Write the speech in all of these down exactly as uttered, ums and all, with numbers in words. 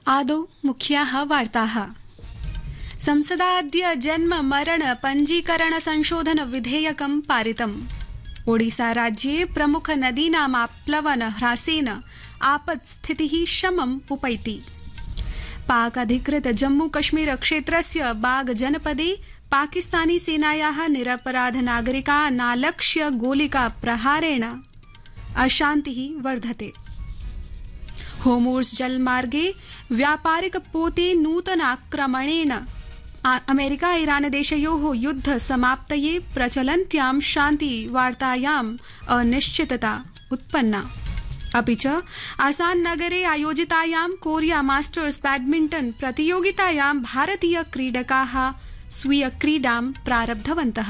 आदौ मुख्याः वार्ताः। संसदाद्य जन्म मरण पंजीकरण संशोधन विधेयकं पारितम्। ओडिसा राज्ये प्रमुख नदीनाम् आप्लवन ह्रासेन आपत्स्थितिः शमम् उपैति। पाक अधिकृत जम्मू कश्मीर क्षेत्रस्य बाग जनपदे पाकिस्तानी सेनायाः निरपराध नागरिकानालक्ष्य गोलिका प्रहारेण अशान्तिः वर्धते। होर्मुज़ जलमार्गे व्यापारिक पोते नूतनाक्रमणेन अमेरिका ईरान देशयोः युद्ध समाप्तये प्रचलन्त्यां शान्ति वार्तायाम् अनिश्चितता उत्पन्ना। अपि च आसान नगरे आयोजितायां कोरिया मास्टर्स बैडमिंटन प्रतियोगितायां भारतीय क्रीडकाः स्वीय क्रीडां प्रारब्धवन्तः।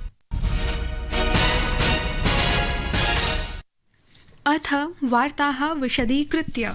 अथ वार्ताः विशदीकृत्य।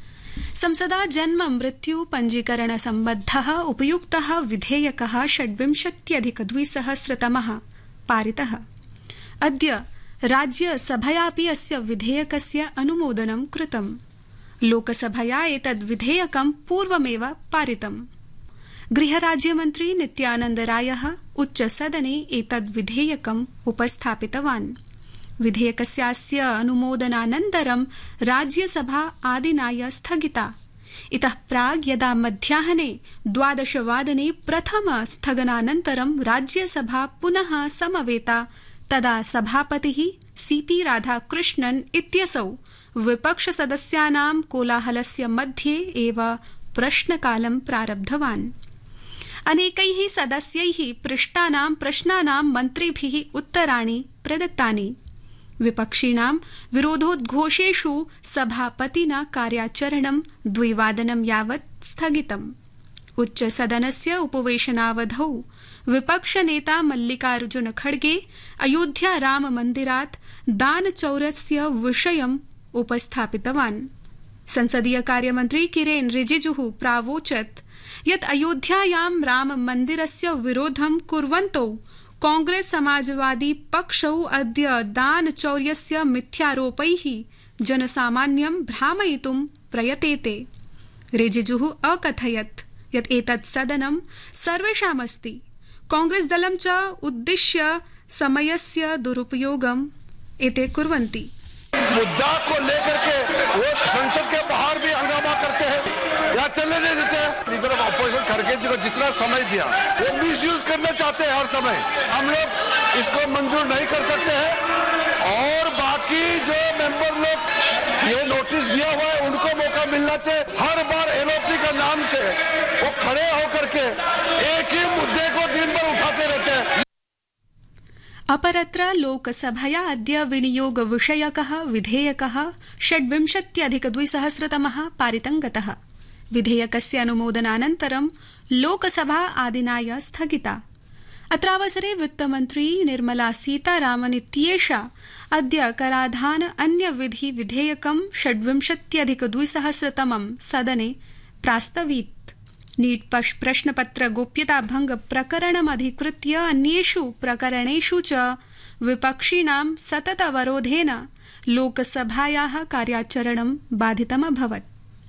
संसदा जन्म मृत्यु पंजीकरण सम्बद्धः उपयुक्तः विधेयकः षड्विंशत्यधिक द्विसहस्रतमः पारितः। अद्य राज्यसभयापि अस्य विधेयकस्य अनुमोदनं कृतम्। लोकसभया एतद् विधेयकं पूर्वमेव पारितम्। गृहराज्यमन्त्री नित्यानन्द रायः उच्चसदने एतद् विधेयकम् उपस्थापितवान्। विधेयकस्यास्य अनुमोदनानन्तरं राज्यसभा आदिनाय स्थगिता। इतः प्राग् यदा मध्याह्ने द्वादशवादने प्रथम स्थगनानन्तरं राज्यसभा पुनः समवेता तदा सभापतिः सीपी राधाकृष्णन् इत्यसौ विपक्षसदस्यानां कोलाहलस्य मध्ये एव प्रश्नकालं प्रारब्धवान्। अनेकैः सदस्यैः पृष्टानां प्रश्नानां मन्त्रिभिः उत्तराणि प्रदत्तानि। विपक्षिणां विरोधोद्घोषेषु सभापतिना कार्याचरणं द्विवादनं यावत् स्थगितम्। उच्चसदनस्य उपवेशनावधौ विपक्षनेता मल्लिकार्जुन खड़गे अयोध्या राम मन्दिरात् दानचौर्यस्य विषयम् उपस्थापितवान्। संसदीय कार्यमन्त्री किरेन रिजिजुः प्रावोचत् यत् अयोध्यायां राम मन्दिरस्य विरोधं कुर्वन्तौ कांग्रेस समाजवादी पक्षौ अद्य दानचौर्यस्य मिथ्यारोपैः जनसामान्यं भ्रामयितुं प्रयतेते। रिजिजुः अकथयत् यत् एतत् सदनं सर्वेषामस्ति। कांग्रेस दलं च उद्दिश्य समयस्य दुरुपयोगम् एते कुर्वन्ति। मुद्दा को लेकर के वो संसद के बाहर भी हंगामा करते हैं या चलने नहीं देते हैं। इधर अपोजिशन खड़गे जी को जितना समय दिया वो मिसयूज करना चाहते हैं हर समय। हम लोग इसको मंजूर नहीं कर सकते हैं और बाकी जो मेंबर लोग ये नोटिस दिया हुआ है उनको मौका मिलना चाहिए। हर बार एलओपी का नाम से वो खड़े होकर के एक ही मुद्दे को दिन भर उठाते रहते हैं। अपरत्र लोकसभया अद्य विनियोग विषयकः विधेयकः षड्विंशत्यधिक द्विसहस्रतमः पारितं गतः। विधेयकस्य अनुमोदनानन्तरं लोकसभा आदिनाय स्थगिता। अत्रावसरे वित्तमन्त्री निर्मला सीतारामन् इत्येषा अद्य कराधान अन्यविधि विधेयकं षड्विंशत्यधिक द्विसहस्रतमं सदने प्रास्तवीत्। नीट प्रश्नपत्र गोप्यता भंग प्रकरणमधिकृत्य अन्येषु प्रकरणेषु च विपक्षिणां सतत अवरोधेन लोकसभायाः कार्याचरणं बाधितमभवत्।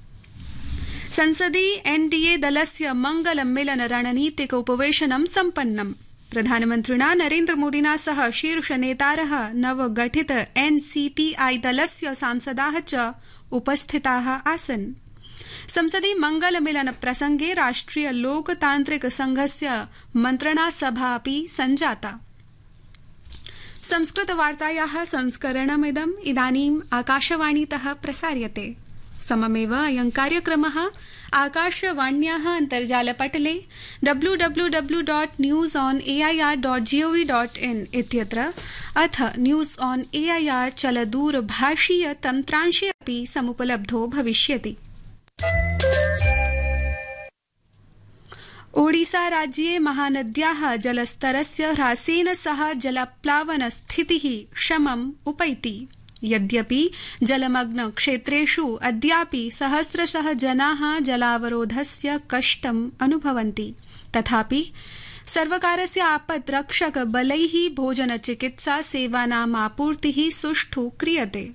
संसदि एनडीए दलस्य मंगलमेलन रणनीतिक उपवेशनं सम्पन्नम्। प्रधानमन्त्रिणा नरेन्द्रमोदिना सह शीर्षनेतारः नवगठित एनसीपीआई दलस्य सांसदाः च उपस्थिताः आसन्। संसदि मंगलमिलन प्रसंगे राष्ट्रिय लोकतांत्रिक संघस्य मंत्रणा सभा अपि संजाता। संस्कृत वार्तायाः संस्करणमिदम् इदानीम् आकाशवाणीतः प्रसार्यते। सममेव अयं कार्यक्रमः आकाशवाण्याः अन्तर्जालपटले W W W dot news on AIR dot gov dot in इत्यत्र अथ न्यूज ऑन एआईआर चलदूरभाषीय तन्त्रांशे अपि समुपलब्धो भविष्यति। ओडिसा राज्ये महानद्याः जलस्तरस्य ह्रासेन सह जलप्लावन स्थितिः शमम् उपैति। यद्यपि जलमग्न क्षेत्रेषु अद्यापि सहस्रशः जनाः जलावरोधस्य कष्टम् अनुभवन्ति। तथापि सर्वकारस्य आपद्रक्षक बलैः भोजन चिकित्सा सेवानाम् आपूर्तिः सुष्ठु क्रियते।